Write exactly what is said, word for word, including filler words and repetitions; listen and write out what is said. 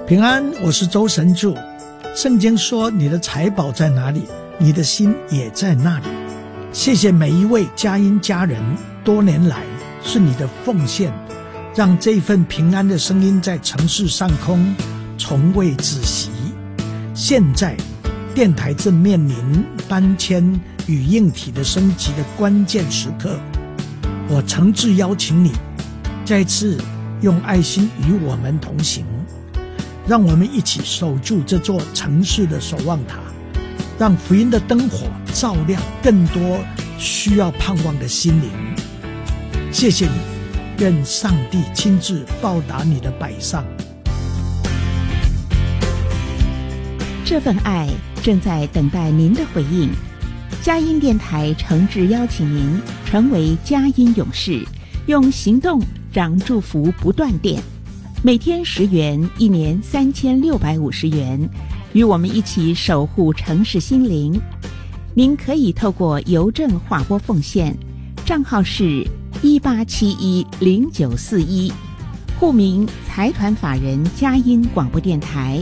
平安，我是周神助。圣经说，你的财宝在哪里，你的心也在那里。谢谢每一位佳音家人，多年来是你的奉献，让这份平安的声音在城市上空从未止息。现在电台正面临搬迁与硬体的升级的关键时刻，我诚挚邀请你再次用爱心与我们同行，让我们一起守住这座城市的守望塔，让福音的灯火照亮更多需要盼望的心灵。谢谢你，愿上帝亲自报答你的摆上。 这份爱正在等待您的回应。佳音电台诚挚邀请您成为佳音勇士，用行动让祝福不断电。每天十元，一年三千六百五十元，与我们一起守护城市心灵。您可以透过邮政划拨奉献，账号是一八七一零九四一，户名财团法人佳音广播电台。